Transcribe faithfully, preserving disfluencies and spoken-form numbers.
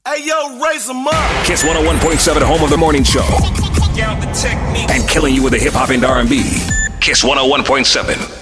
Hey, yo, raise them up. Kiss one oh one point seven, home of the morning show. Check out the technique. And killing you with the hip hop and R and B. Kiss one oh one point seven.